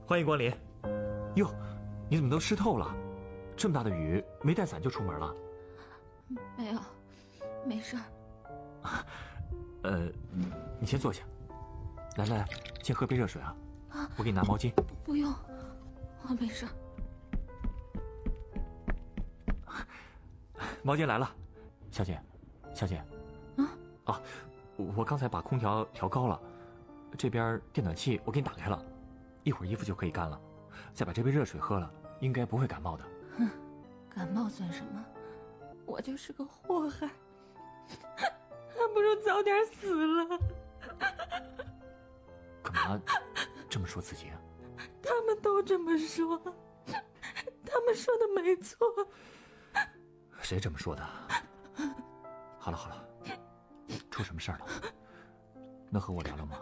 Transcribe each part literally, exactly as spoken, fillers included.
欢迎光临。哟，你怎么都湿透了？这么大的雨，没带伞就出门了？ 没有，没事儿。 呃，你先坐下。来来来，先喝杯热水啊。啊，我给你拿毛巾。 不不用，我没事。 毛巾来了，小姐，小姐。 啊啊，我刚才把空调调高了，这边电暖气我给你打开了，一会儿衣服就可以干了。再把这杯热水喝了，应该不会感冒的。 哼，感冒算什么？我就是个祸害，还不如早点死了。 干嘛这么说自己啊？ 他们都这么说，他们说的没错。 谁这么说的？好了好了，出什么事儿了？能和我聊聊吗？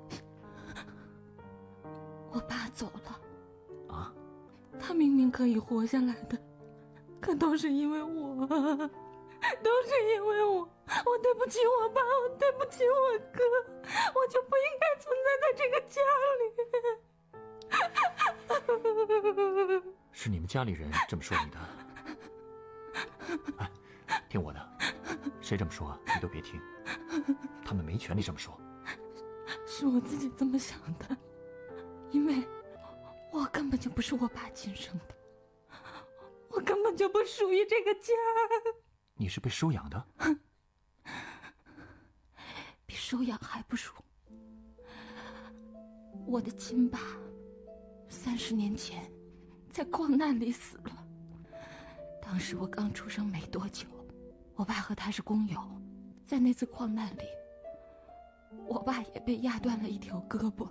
我爸走了。 啊？ 他明明可以活下来的，可都是因为我，都是因为我，我对不起我爸，我对不起我哥，我就不应该存在在这个家里。 是你们家里人这么说你的？哎，听我的，谁这么说你都别听，他们没权利这么说。 是我自己这么想的，因为我根本就不是我爸亲生的，我根本就不属于这个家。 你是被收养的？ 比收养还不如。我的亲爸三十年前在矿难里死了，当时我刚出生没多久，我爸和他是工友，在那次矿难里，我爸也被压断了一条胳膊。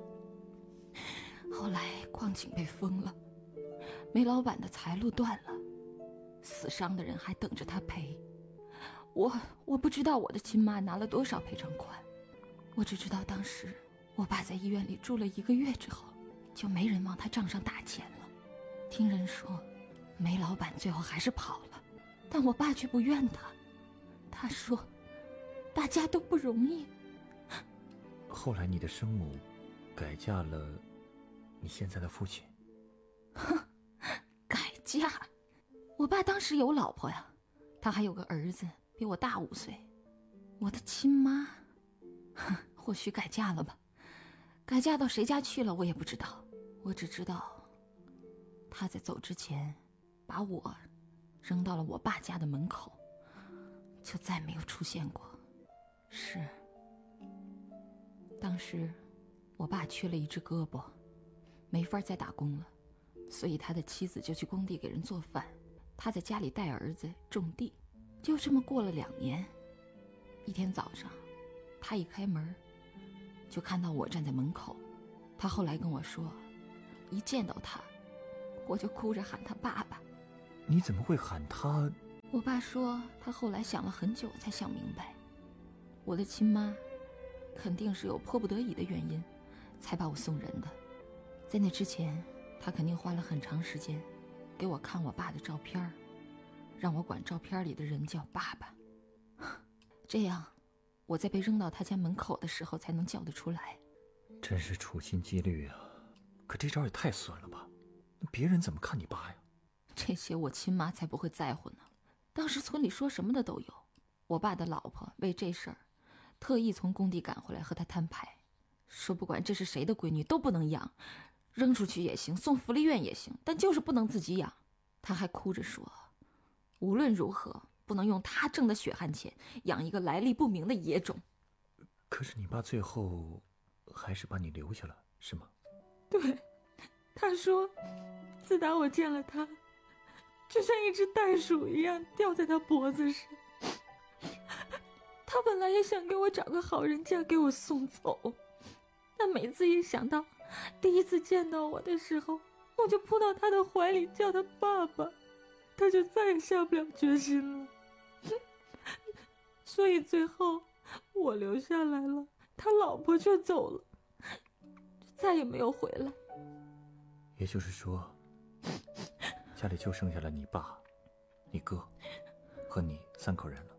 后来矿井被封了，煤老板的财路断了，死伤的人还等着他赔。我我不知道我的亲妈拿了多少赔偿款，我只知道当时我爸在医院里住了一个月之后，就没人往他账上打钱了。听人说煤老板最后还是跑了，但我爸却不怨他，他说大家都不容易。 后来你的生母改嫁了你现在的父亲？ 哼，改嫁？我爸当时有老婆呀，他还有个儿子比我大五岁。我的亲妈，哼，或许改嫁了吧，改嫁到谁家去了我也不知道。我只知道他在走之前把我扔到了我爸家的门口，就再没有出现过。是，当时我爸缺了一只胳膊，没法再打工了，所以他的妻子就去工地给人做饭，他在家里带儿子种地。就这么过了两年，一天早上他一开门就看到我站在门口。他后来跟我说，一见到他我就哭着喊他爸爸。 你怎么会喊他？ 我爸说他后来想了很久才想明白，我的亲妈肯定是有迫不得已的原因才把我送人的。在那之前他肯定花了很长时间给我看我爸的照片，让我管照片里的人叫爸爸，这样我在被扔到他家门口的时候才能叫得出来。 真是处心积虑啊，可这招也太损了吧，别人怎么看你爸呀？ 这些我亲妈才不会在乎呢，当时村里说什么的都有。我爸的老婆为这事儿特意从工地赶回来和他摊牌，说不管这是谁的闺女都不能养，扔出去也行，送福利院也行，但就是不能自己养。他还哭着说，无论如何不能用他挣的血汗钱养一个来历不明的野种。 可是你爸最后还是把你留下了，是吗？ 对，他说自打我见了他，就像一只袋鼠一样吊在他脖子上。他本来也想给我找个好人家给我送走，但每次一想到第一次见到我的时候，我就扑到他的怀里叫他爸爸，他就再也下不了决心了。所以最后我留下来了，他老婆却走了，就再也没有回来。 也就是说，家里就剩下了你爸、你哥和你三口人了。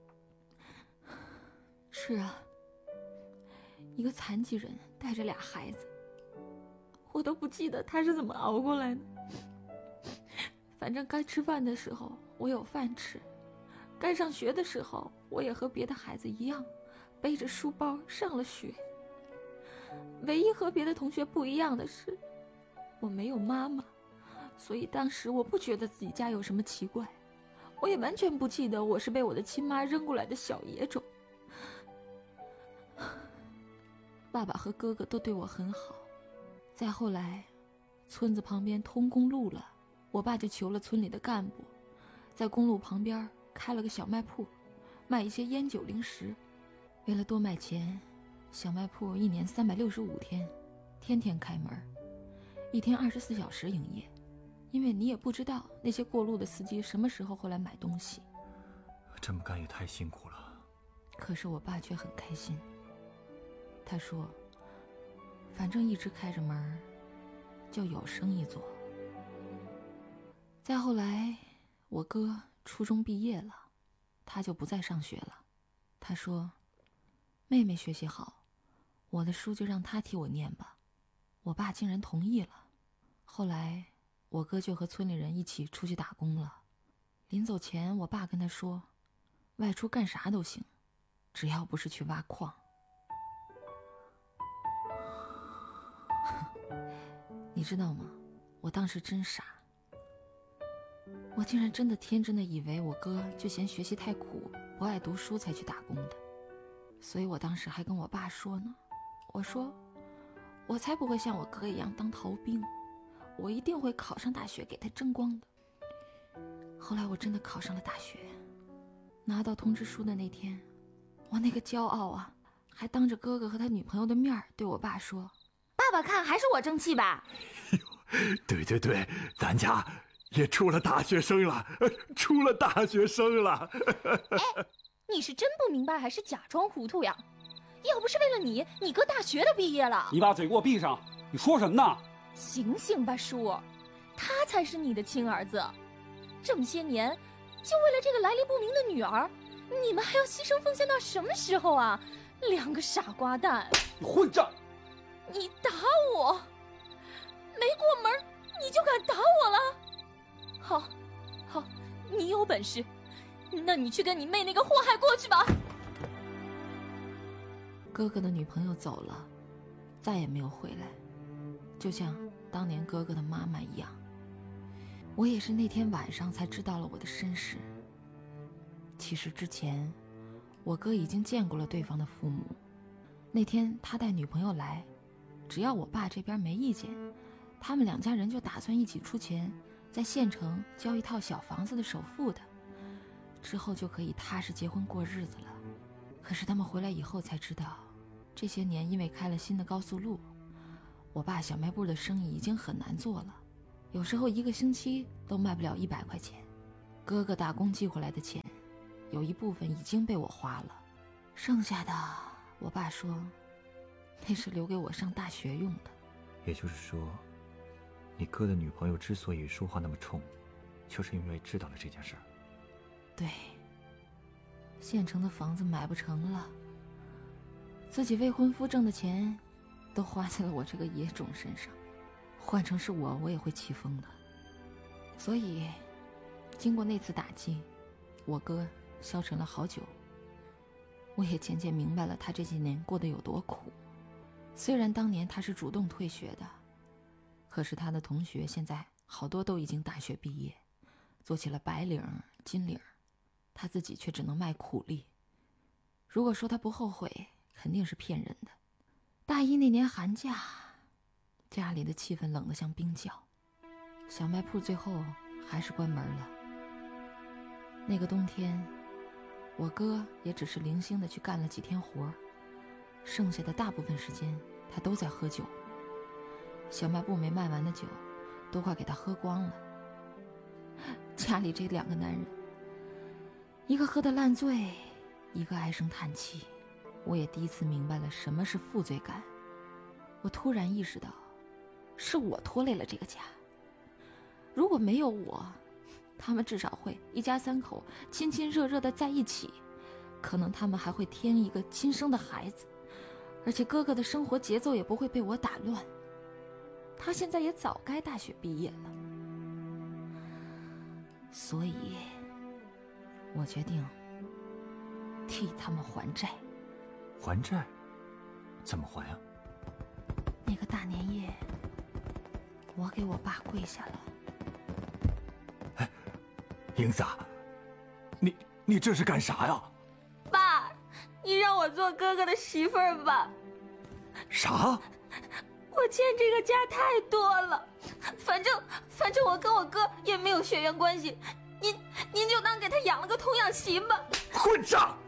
是啊，一个残疾人带着俩孩子， 我都不记得他是怎么熬过来的。反正该吃饭的时候我有饭吃，该上学的时候我也和别的孩子一样，背着书包上了学。唯一和别的同学不一样的是，我没有妈妈，所以当时我不觉得自己家有什么奇怪，我也完全不记得我是被我的亲妈扔过来的小野种。爸爸和哥哥都对我很好，再后来村子旁边通公路了，我爸就求了村里的干部，在公路旁边开了个小卖铺，卖一些烟酒零食。为了多卖钱，小卖铺一年三百六十五天天天开门，一天二十四小时营业，因为你也不知道那些过路的司机什么时候会来买东西。 这么干也太辛苦了。 可是我爸却很开心，他说反正一直开着门就有生意做。再后来我哥初中毕业了，他就不再上学了。他说妹妹学习好，我的书就让她替我念吧。我爸竟然同意了。后来我哥就和村里人一起出去打工了。临走前我爸跟他说，外出干啥都行，只要不是去挖矿。你知道吗，我当时真傻，我竟然真的天真的以为我哥就嫌学习太苦，不爱读书才去打工的。所以我当时还跟我爸说呢，我说我才不会像我哥一样当逃兵，我一定会考上大学给他争光的。后来我真的考上了大学，拿到通知书的那天，我那个骄傲啊，还当着哥哥和他女朋友的面对我爸说，爸爸看还是我争气吧。 对对对，咱家也出了大学生了，出了大学生了。 哎，你是真不明白还是假装糊涂呀？要不是为了你，你哥大学都毕业了。 你把嘴给我闭上！你说什么呢？ 醒醒吧，叔，他才是你的亲儿子。这么些年，就为了这个来历不明的女儿，你们还要牺牲奉献到什么时候啊？两个傻瓜蛋！ 你混账！ 你打我，没过门你就敢打我了？好，好，你有本事，那你去跟你妹那个祸害过去吧。 哥哥的女朋友走了，再也没有回来，就像当年哥哥的妈妈一样。我也是那天晚上才知道了我的身世。其实之前我哥已经见过了对方的父母，那天他带女朋友来，只要我爸这边没意见，他们两家人就打算一起出钱在县城交一套小房子的首付的，之后就可以踏实结婚过日子了。可是他们回来以后才知道，这些年因为开了新的高速路，我爸小卖部的生意已经很难做了，有时候一个星期都卖不了一百块钱。哥哥打工寄回来的钱，有一部分已经被我花了，剩下的我爸说那是留给我上大学用的。 也就是说，你哥的女朋友之所以说话那么冲，就是因为知道了这件事儿。 对，县城的房子买不成了，自己未婚夫挣的钱都花在了我这个野种身上，换成是我，我也会气疯的。所以经过那次打击，我哥消沉了好久，我也渐渐明白了他这些年过得有多苦。虽然当年他是主动退学的，可是他的同学现在好多都已经大学毕业，做起了白领、金领，他自己却只能卖苦力。如果说他不后悔，肯定是骗人的。大一那年寒假，家里的气氛冷得像冰窖，小卖铺最后还是关门了。那个冬天，我哥也只是零星的去干了几天活，剩下的大部分时间他都在喝酒。小卖部没卖完的酒都快给他喝光了。家里这两个男人，一个喝得烂醉，一个唉声叹气。我也第一次明白了什么是负罪感。我突然意识到，是我拖累了这个家。如果没有我，他们至少会一家三口亲亲热热的在一起，可能他们还会添一个亲生的孩子，而且哥哥的生活节奏也不会被我打乱。 他现在也早该大学毕业了。所以，我决定替他们还债。 还债？怎么还啊？ 那个大年夜，我给我爸跪下了。 哎，英子啊，你你这是干啥呀？ 爸，你让我做哥哥的媳妇儿吧。 啥？ 我欠这个家太多了，反正反正我跟我哥也没有血缘关系，您您就当给他养了个童养媳吧。 混账！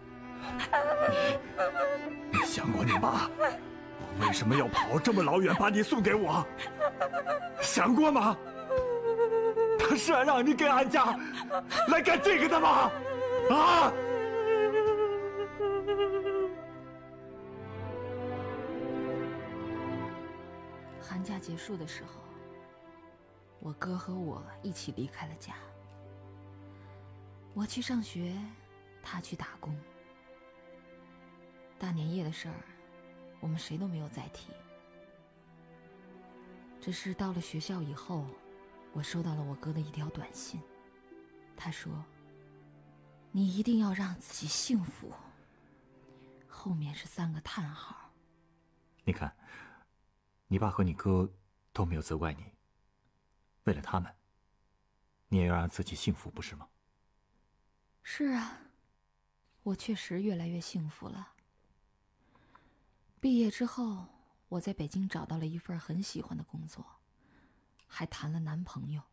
你你想过你妈为什么要跑这么老远把你送给我？想过吗？她是让你跟俺家来干这个的吗？啊！ 寒假结束的时候，我哥和我一起离开了家。我去上学，他去打工。大年夜的事儿，我们谁都没有再提。只是到了学校以后，我收到了我哥的一条短信，他说：“你一定要让自己幸福。”后面是三个叹号。 你看，你爸和你哥都没有责怪你，为了他们，你也要让自己幸福，不是吗？ 是啊，我确实越来越幸福了。毕业之后，我在北京找到了一份很喜欢的工作，还谈了男朋友。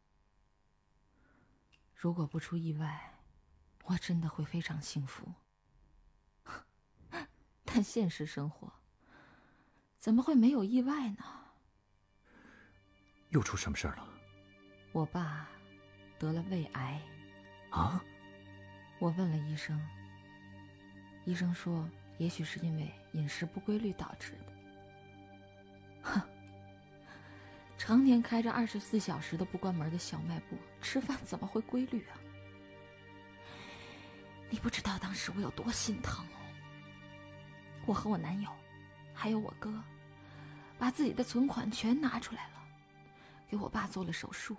如果不出意外，我真的会非常幸福。但现实生活怎么会没有意外呢？ 又出什么事儿了？ 我爸得了胃癌。 啊？ 我问了医生，医生说也许是因为饮食不规律导致的。哼，常年开着二十四小时都不关门的小卖部，吃饭怎么会规律啊？你不知道当时我有多心疼。我和我男友还有我哥把自己的存款全拿出来了，给我爸做了手术。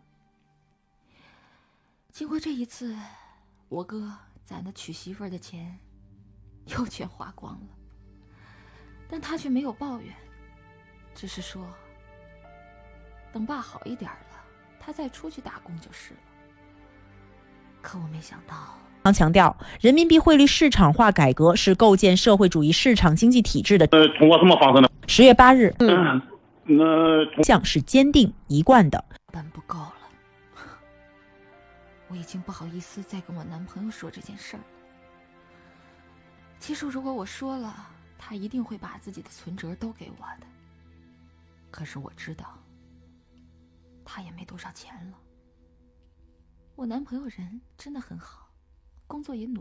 经过这一次，我哥攒的娶媳妇儿的钱又全花光了，但他却没有抱怨，只是说等爸好一点了，他再出去打工就是了。可我没想到， 强调，人民币汇率市场化改革是构建社会主义市场经济体制的。 呃，通过什么方式呢？ 十月八日， 嗯，那向是坚定一贯的。 本不够了，我已经不好意思再跟我男朋友说这件事儿了。其实如果我说了，他一定会把自己的存折都给我的。可是我知道，他也没多少钱了。我男朋友人真的很好，工作也努力。